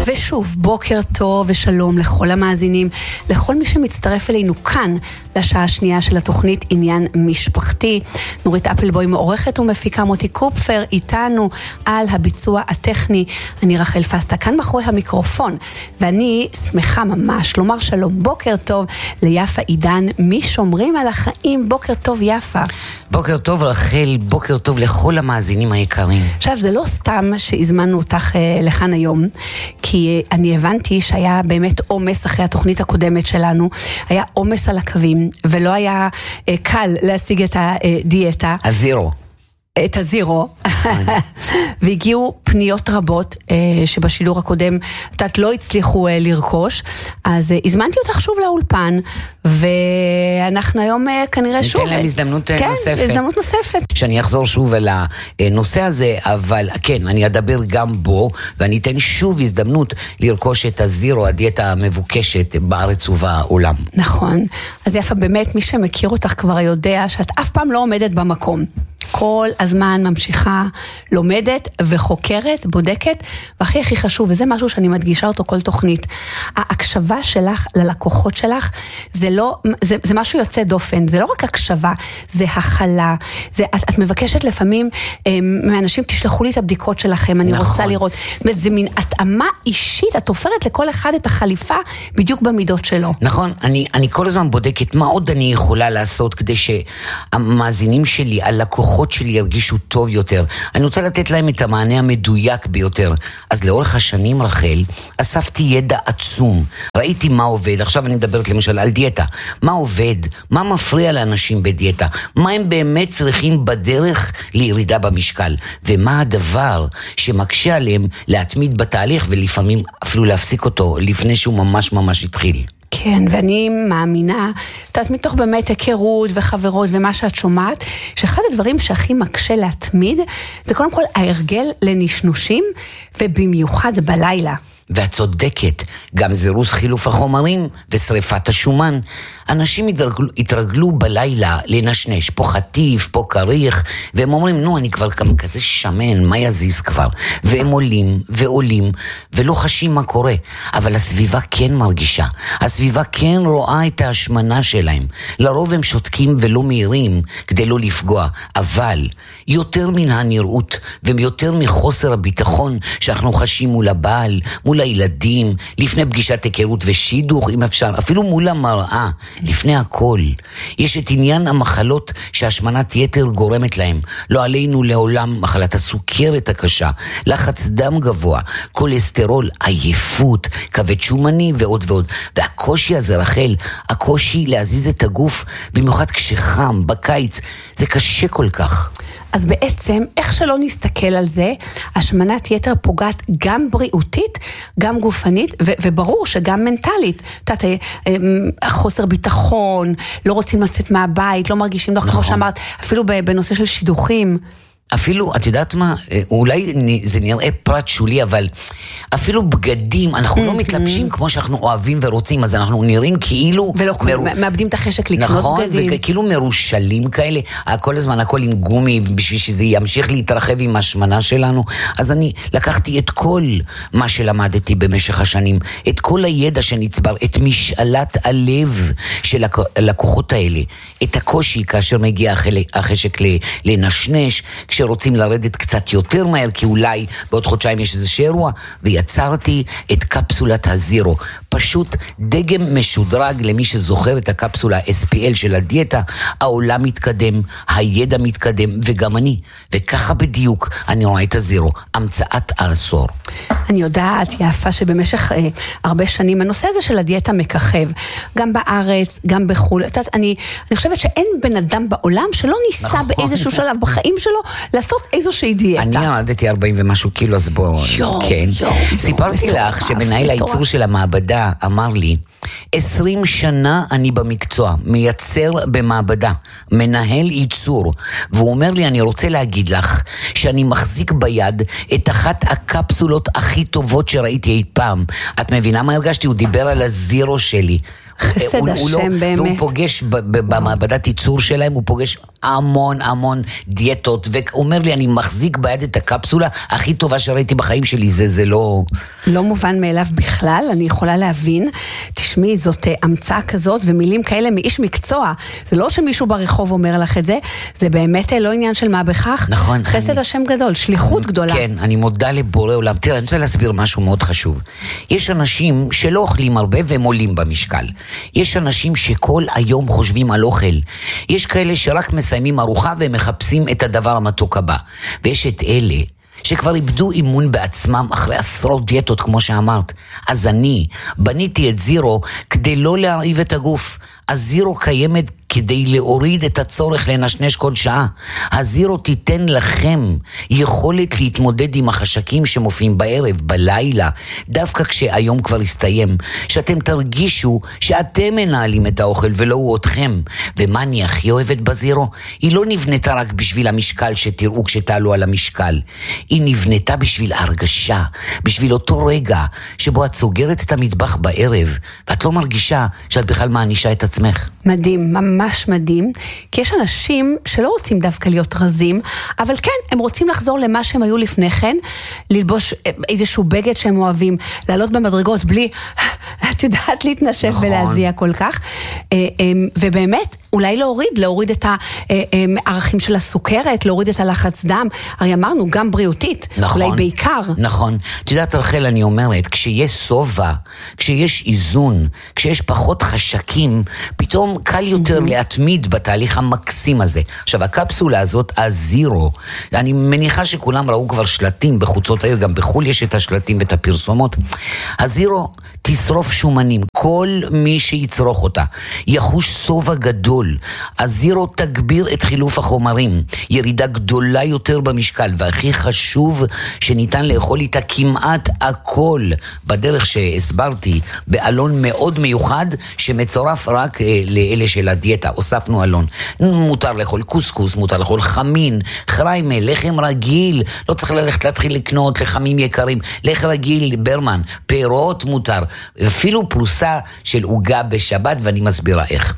ושוב, בוקר טוב ושלום לכל המאזינים, לכל מי שמצטרף אלינו כאן לשעה השנייה של התוכנית עניין משפחתי. נורית אפלבוי מעורכת ומפיקה, מוטי קופפר איתנו על הביצוע הטכני. אני רחל פסטה כאן מאחורי המיקרופון, ואני שמחה ממש לומר שלום, בוקר טוב ליפה עידן משומרים על החיים. בוקר טוב יפה. בוקר טוב רחל, בוקר טוב לכל המאזינים היקרים. עכשיו, זה לא סתם שהזמנו אותך לכאן היום, כי אני הבנתי שהיה באמת עומס אחרי התוכנית הקודמת שלנו, היה עומס על הקווים, ולא היה קל להשיג את הדיאטה. הזירו. את הזירו, והגיעו פניות רבות שבשידור הקודם לא הצליחו לרכוש, אז הזמנתי אותך שוב לאולפן, ואנחנו היום כנראה שוב... ניתן להם הזדמנות נוספת. כן, הזדמנות נוספת. שאני אחזור שוב על הנושא הזה, אבל כן, אני אדבר גם בו, ואני אתן שוב הזדמנות לרכוש את הזירו, הדיאטה המבוקשת בארץ ובעולם. נכון. אז יפה, באמת, מי שמכיר אותך כבר יודע שאת אף פעם לא עומדת במקום. כל הזמן ממשיכה, לומדת וחוקרת, בודקת, והכי הכי חשוב, וזה משהו שאני מדגישה אותו כל תוכנית, ההקשבה שלך ללקוחות שלך, זה משהו יוצא דופן, זה לא רק הקשבה, זה הכלה, את מבקשת לפעמים מאנשים, תשלחו לי את הבדיקות שלכם, אני רוצה לראות, זה מין התאמה אישית, את תופרת לכל אחד את החליפה, בדיוק במידות שלו. נכון, אני כל הזמן בודקת מה עוד אני יכולה לעשות, כדי שהמאזינים שלי, הלקוחות שלי ירגישו טוב יותר. אני רוצה לתת להם את המענה המדויק ביותר. אז לאורך השנים, רחל, אספתי ידע עצום. ראיתי מה עובד. עכשיו אני מדברת למשל על דיאטה. מה עובד? מה מפריע לאנשים בדיאטה? מה הם באמת צריכים בדרך לירידה במשקל? ומה הדבר שמקשה עליהם להתמיד בתהליך, ולפעמים אפילו להפסיק אותו לפני שהוא ממש ממש התחיל. כן, ואני מאמינה, מתוך באמת היכרות וחברות ומה שאת שומעת, שאחד הדברים שהכי מקשה להתמיד, זה קודם כל ההרגל לנשנושים, ובמיוחד בלילה. ואת צודקת, גם זירוז חילוף החומרים ושריפת השומן. אנשים התרגלו בלילה לנשנש, פה חטיף, פה קריח, והם אומרים, נו, אני כבר כזה שמן, מה יזיז כבר? והם עולים ועולים, ולא חשים מה קורה. אבל הסביבה כן מרגישה, הסביבה כן רואה את ההשמנה שלהם. לרוב הם שותקים ולא מהירים, כדי לא לפגוע, אבל יותר מן הנראות, ויותר מחוסר הביטחון שאנחנו חשים מול הבעל, מול הילדים, לפני פגישת היכרות ושידוך, אם אפשר, אפילו מול המראה, לפני הכל. יש את עניין המחלות שהשמנת יתר גורמת להם. לא עלינו לעולם מחלת הסוכרת הקשה, לחץ דם גבוה, כולסטרול, עייפות, כבד שומני ועוד ועוד. והקושי הזה, רחל, הקושי להזיז את הגוף, במיוחד כשחם, בקיץ, זה קשה כל כך. אז בעצם, איך שלא נסתכל על זה, השמנת יתר פוגעת גם בריאותית, גם גופנית, וברור שגם מנטלית. חוסר ביטחון, לא רוצים לצאת מהבית, לא מרגישים לך, כמו שאמרת, אפילו בנושא של שידוכים. אפילו, את יודעת מה, אולי זה נראה פרט שולי, אבל אפילו בגדים, אנחנו לא מתלבשים כמו שאנחנו אוהבים ורוצים, אז אנחנו נראים כאילו... ולא מאבדים את החשק לקנות בגדים. נכון, וכאילו מרושלים כאלה, כל הזמן הכל עם גומי, בשביל שזה ימשיך להתרחב עם השמנה שלנו. אז אני לקחתי את כל מה שלמדתי במשך השנים, את כל הידע שנצבר, את משאלת הלב של הלקוחות האלה, את הקושי כאשר מגיע החשק לנשנש, כשרוצים לרדת קצת יותר מהר, כי אולי בעוד חודשיים יש איזה אירוע, ויצרתי את קפסולת הזירו. פשוט דגם משודרג למי שזוכר את הקפסולה SPL של הדיאטה, העולם מתקדם, הידע מתקדם, וגם אני. וככה בדיוק אני רואה את הזירו, המצאת העשור. אני יודעת, יפה, שבמשך הרבה שנים הנושא הזה של הדיאטה מככב, גם בארץ, גם בחול. אני חושבת שאין בן אדם בעולם שלא ניסה באיזשהו שלב בחיים שלו לעשות איזושהי דיאטה. אני ירדתי 40 ומשהו קילו, אז בואו, כן. סיפרתי לך שמנהל הייצור של המעבדה אמר לי, 20 שנה אני במקצוע, מייצר במעבדה, מנהל ייצור, והוא אומר לי, אני רוצה להגיד לך שאני מחזיק ביד את אחת הקפסולות הכי טובות שראיתי אי פעם. את מבינה מה הרגשתי? הוא דיבר על הזירו שלי. חסד השם באמת. והוא פוגש במעבדת ייצור שלהם, הוא פוגש המון דיאטות, ואומר לי, אני מחזיק ביד את הקפסולה הכי טובה שראיתי בחיים שלי, זה לא... לא מובן מאליו בכלל, אני יכולה להבין. תשמעי, זאת המצאה כזאת, ומילים כאלה מאיש מקצוע. זה לא שמישהו ברחוב אומר לך את זה, זה באמת לא עניין של מה בכך. נכון. חסד השם גדול, שליחות גדולה. כן, אני מודה לבורא עולם. תראה, אני רוצה להסביר משהו מאוד חשוב. יש אנשים שלא אוכלים הרבה והם עולים במשקל. יש אנשים שכל היום חושבים על אוכל. יש כאלה שרק מסיימים ארוחה והם מחפשים את הדבר המתוק הבא. ויש את אלה שכבר איבדו אימון בעצמם אחרי עשרות דיאטות, כמו שאמרת. אז אני בניתי את זירו כדי לא להרעיב את הגוף. הזירו קיימת כדי להוריד את הצורך לנשנש כל שעה. הזירו תיתן לכם יכולת להתמודד עם החשקים שמופיעים בערב, בלילה, דווקא כשהיום כבר הסתיים, שאתם תרגישו שאתם מנהלים את האוכל ולא הוא אתכם. ומה אני הכי אוהבת בזירו? היא לא נבנתה רק בשביל המשקל שתראו כשתעלו על המשקל. היא נבנתה בשביל הרגשה, בשביל אותו רגע שבו את סוגרת את המטבח בערב, ואת לא מרגישה שאת בכלל מענישה את עצמך. מדהים, ממש מדהים, כי יש אנשים שלא רוצים דווקא להיות רזים, אבל כן, הם רוצים לחזור למה שהם היו לפני כן, ללבוש איזשהו בגד שהם אוהבים, לעלות במדרגות בלי, את יודעת, להתנשף נכון. ולהזיע כל כך, ובאמת, אולי להוריד את הערכים של הסוכרת, להוריד את הלחץ דם, הרי אמרנו, גם בריאותית, נכון, אולי בעיקר. נכון, את יודעת רחל, אני אומרת, כשיש סובה, כשיש איזון, כשיש פחות חשקים, פתאום קל יותר להתמיד בתהליך המקסים הזה. עכשיו, הקפסולה הזאת, הזירו, אני מניחה שכולם ראו כבר שלטים בחוצות העיר, גם בחול יש את השלטים ואת הפרסומות. הזירו תשרוף שומנים, כל מי שיצרוך אותה, יחוש סובה גדול. הזירו תגביר את חילוף החומרים, ירידה גדולה יותר במשקל, והכי חשוב שניתן לאכול איתה כמעט הכל, בדרך שהסברתי, באלון מאוד מיוחד, שמצורף רק לאלה של הדיאטה, הוספנו אלון. מותר לאכול קוסקוס, מותר לאכול חמין, חריימה, לחם רגיל, לא צריך להתחיל לקנות לחמים יקרים, לחם רגיל, ברמן, פירות מותר, אפילו פרוסה של עוגה בשבת, ואני מסבירה איך.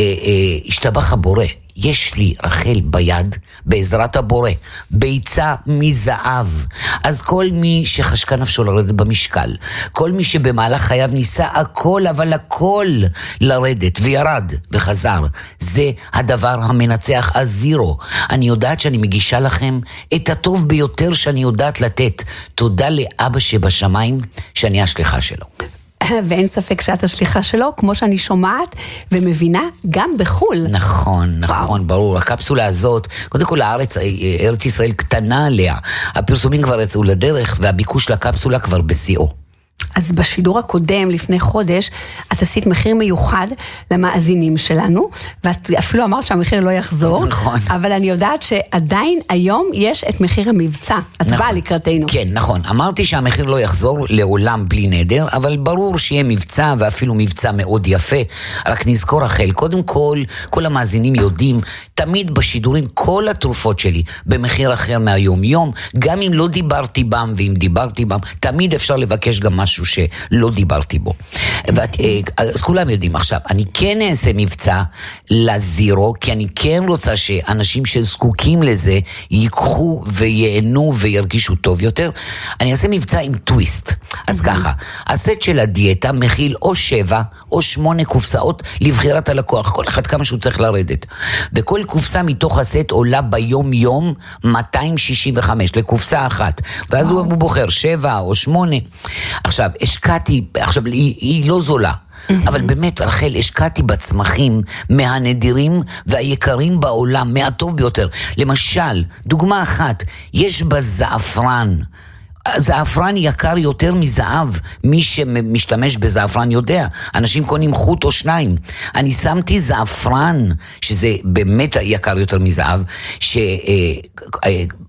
השתבח הבורא, יש לי רחל ביד, בעזרת הבורא, ביצה מזהב. אז כל מי שחשקה נפשו לרדת במשקל, כל מי שבמהלך חייו ניסה הכל, אבל הכל לרדת, וירד וחזר, זה הדבר המנצח, הזירו. אני יודעת שאני מגישה לכם את הטוב ביותר שאני יודעת לתת. תודה לאבא שבשמיים שאני השליחה שלו. ואין ספק שאת השליחה שלו, כמו שאני שומעת ומבינה, גם בחול. נכון, ברור. הקפסולה הזאת, קודם כל ארץ ישראל קטנה עליה. הפרסומים כבר יצאו לדרך, והביקוש לקפסולה כבר בשיאו. אז בשידור הקודם, לפני חודש, את עשית מחיר מיוחד למאזינים שלנו, ואת אפילו אמרת שהמחיר לא יחזור, נכון. אבל אני יודעת שעדיין היום יש את מחיר המבצע. את נכון. באה לקראתנו. כן, נכון. אמרתי שהמחיר לא יחזור לעולם בלי נדר, אבל ברור שיהיה מבצע, ואפילו מבצע מאוד יפה. רק נזכור רחל, קודם כל המאזינים יודעים, תמיד בשידורים כל התרופות שלי במחיר אחר מהיום יום, גם אם לא דיברתי בם, ואם דיברתי בם, תמיד אפשר לבקש גם משהו שלא דיברתי בו. אז כולם יודעים. עכשיו, אני כן אעשה מבצע לזירו, כי אני כן רוצה שאנשים שזקוקים לזה ייקחו וייהנו וירגישו טוב יותר. אני אעשה מבצע עם טוויסט. אז ככה, הסט של הדיאטה מכיל או 7 או 8 קופסאות לבחירת הלקוח, כל אחד כמה שהוא צריך לרדת. וכל קופסה מתוך הסט עולה ביום יום 265 לקופסה אחת. ואז הוא בוחר 7 או 8. עכשיו, השקעתי, היא לא זולה, אבל באמת, רחל, השקעתי בצמחים מהנדירים והיקרים בעולם, מהטוב ביותר. למשל, דוגמה אחת, יש בה זעפרן. זעפרן יקר יותר מזהב, מי שמשתמש בזעפרן יודע, אנשים קונים חוט או 2, אני שמתי זעפרן, שזה באמת יקר יותר מזהב,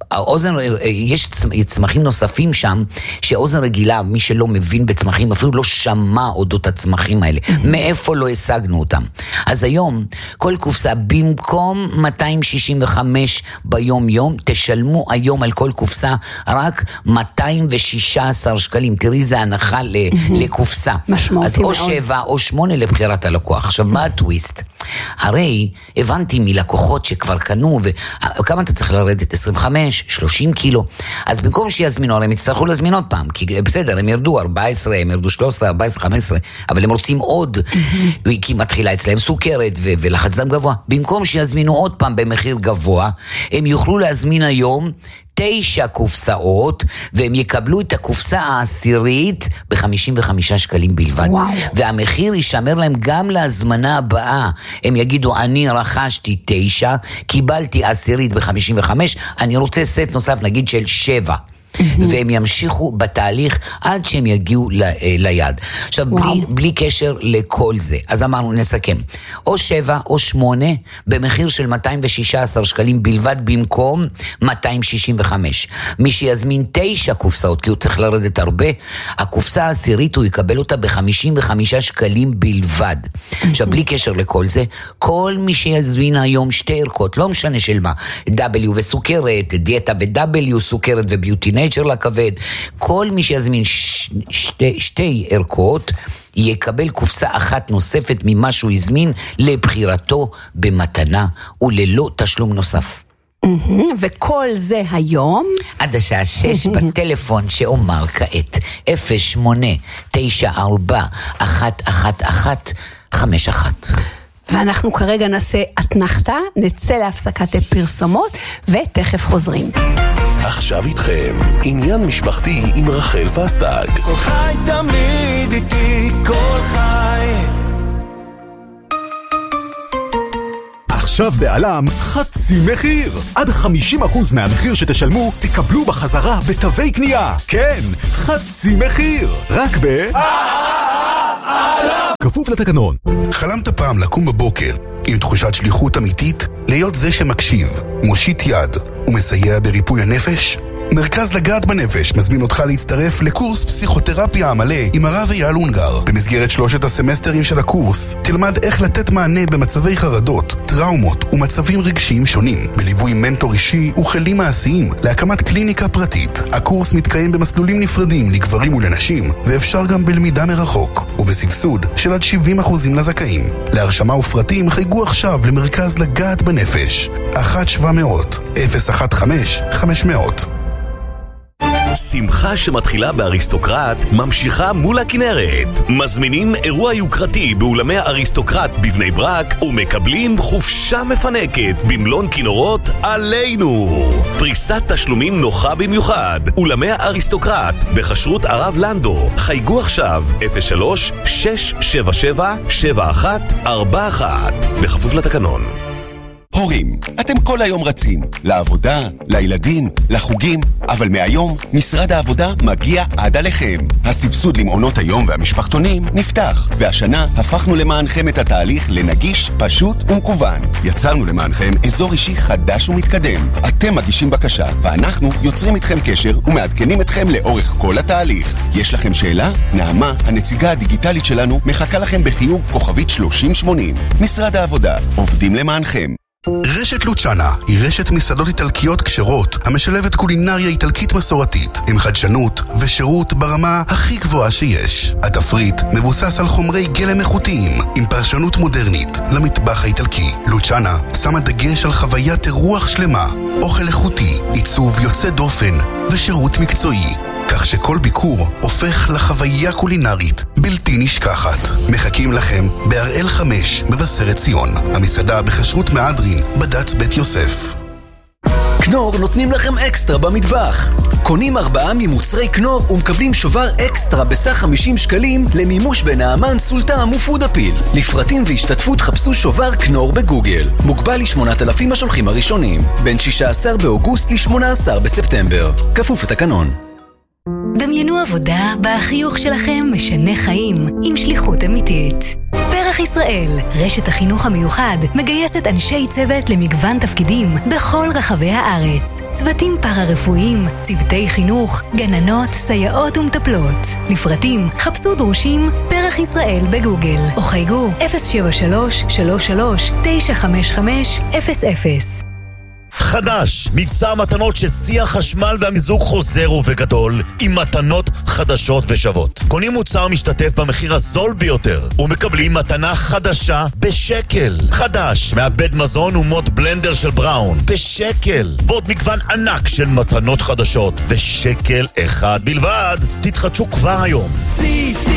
האוזן, יש צמחים נוספים שם, שאוזן רגילה, מי שלא מבין בצמחים, אפילו לא שמע אודות הצמחים האלה. מאיפה לא השגנו אותם? אז היום, כל קופסה, במקום 265 ביום יום, תשלמו היום על כל קופסה רק 216 שקלים. תראי, זה הנחה לקופסה. משמעותי מאוד. אז או 7 או 8 לבחירת הלקוח. עכשיו, מה הטוויסט? הרי הבנתי מלקוחות שכבר קנו, וכמה אתה צריך לרדת? 25, 30 קילו. אז במקום שיזמינו, הרי הם יצטרכו להזמין עוד פעם, כי בסדר, הם ירדו 14, הם ירדו 13, 14, 15, אבל הם רוצים עוד, כי מתחילה אצלהם סוכרת ולחץ דם גבוה. במקום שיזמינו עוד פעם במחיר גבוה, הם יוכלו להזמין היום 9 קופסאות, והם יקבלו את הקופסה העשירית ב-55 שקלים בלבד. וואו. והמחיר יישמר להם גם להזמנה הבאה. הם יגידו, אני רכשתי 9, קיבלתי עשירית ב-55, אני רוצה סט נוסף, נגיד של 7. והם ימשיכו בתהליך עד שהם יגיעו ליד. עכשיו, בלי קשר לכל זה. אז אמרנו, נסכם. או 7 או 8 במחיר של 216 שקלים בלבד במקום 265. מי שיזמין 9 קופסאות, כי הוא צריך לרדת הרבה, הקופסה העשירית הוא יקבל אותה ב-55 שקלים בלבד. עכשיו, בלי קשר לכל זה, כל מי שיזמין היום 2 ערכות, לא משנה של מה, W וסוכרת, דיאטה ו-W, סוכרת וביוטי נייצ'ר לכבד, כל מי שיזמין 2 ערכות, יקבל קופסה אחת נוספת ממה שהוא הזמין לבחירתו במתנה וללא תשלום נוסף. וכל זה היום עד השעה 6 בטלפון שאומר כעת 0894-111-51. ואנחנו כרגע נעשה התנחתה, נצא להפסקת פרסומות ותכף חוזרים. עכשיו איתכם עניין משפחתי עם רחל פסטג. כל חי תמיד איתי, כל חי. עכשיו בעלם חצי מחיר. עד 50% מהמחיר שתשלמו תקבלו בחזרה בתווי קנייה. כן, חצי מחיר. רק כפוף לתקנון. חלמת פעם לקום בבוקר עם תחושת שליחות אמיתית, להיות זה שמקשיב, מושיט יד ומסייע בריפוי הנפש? מרכז לגעת בנפש מזמין אותך להצטרף לקורס פסיכותרפיה המלא עם הרב אייל אונגר. במסגרת 3 הסמסטרים של הקורס תלמד איך לתת מענה במצבי חרדות, טראומות ומצבים רגשיים שונים, בליווי מנטור אישי וכלים מעשיים להקמת קליניקה פרטית. הקורס מתקיים במסלולים נפרדים לגברים ולנשים, ואפשר גם בלמידה מרחוק ובסבסוד של עד 70% לזכאים. להרשמה ופרטים חייגו עכשיו למרכז לגעת בנפש 1-700-015-500. שמחה שמתחילה באריסטוקרט ממשיכה מול הכנרת. מזמינים אירוע יוקרתי באולמי האריסטוקרט בבני ברק ומקבלים חופשה מפנקת במלון כינורות עלינו. פריסת תשלומים נוחה במיוחד. אולמי האריסטוקרט בחשרות הרב לנדו. חייגו עכשיו 03-677-7141 בכפוף לתקנון. הורים, אתם כל היום רצים, לעבודה, לילדים, לחוגים, אבל מהיום משרד העבודה מגיע עד עליכם. הסבסוד למעונות היום והמשפחתונים נפתח, והשנה הפכנו למענכם את התהליך לנגיש, פשוט ומקוון. יצרנו למענכם אזור אישי חדש ומתקדם. אתם מגישים בקשה, ואנחנו יוצרים איתכם קשר ומעדכנים אתכם לאורך כל התהליך. יש לכם שאלה? נעמה, הנציגה הדיגיטלית שלנו, מחכה לכם בחיוג כוכבית 3080. משרד העבודה, עובדים למענכם. רשת לוצ'אנה היא רשת מסעדות איטלקיות כשרות המשלבת קולינריה איטלקית מסורתית עם חדשנות ושירות ברמה הכי גבוהה שיש. התפריט מבוסס על חומרי גלם איכותיים עם פרשנות מודרנית למטבח האיטלקי. לוצ'אנה שמה דגש על חוויית אירוח שלמה, אוכל איכותי, עיצוב יוצא דופן ושירות מקצועי, כך שכל ביקור הופך לחוויה קולינרית בלתי נשכחת. מחכים לכם בהראל 5 מבשרת ציון, המסעדה בחשרות מהדרין בד"ץ בית יוסף. כנור נותנים לכם אקסטרה במטבח. קונים 4 ממוצרי כנור ומקבלים שובר אקסטרה בסך 50 שקלים למימוש בנעמן, סולטם ופודאפיל. לפרטים והשתתפות חפשו שובר כנור בגוגל. מוגבל ל8,000 השולחים הראשונים, בין 16 באוגוסט ל18 בספטמבר. כפוף לתקנון. דמיינו עבודה בה החיוך שלכם משנה חיים עם שליחות אמיתית. פרח פרח ישראל, רשת החינוך המיוחד, מגייסת אנשי צוות למגוון תפקידים בכל רחבי הארץ. צוותים פארה-רפואיים, צוותי חינוך, גננות, סייעות ומטפלות. לפרטים, חפשו דרושים פרח ישראל בגוגל, או חייגו 073-33-955-00. חדש, מבצע מתנות ששיא החשמל והמיזוג חוזר ובגדול עם מתנות חדשות ושוות. קונים מוצר משתתף במחיר הזול ביותר ומקבלים מתנה חדשה בשקל. חדש, מעבד מזון ומוט בלנדר של בראון בשקל, ועוד מגוון ענק של מתנות חדשות בשקל אחד בלבד. תתחדשו כבר היום.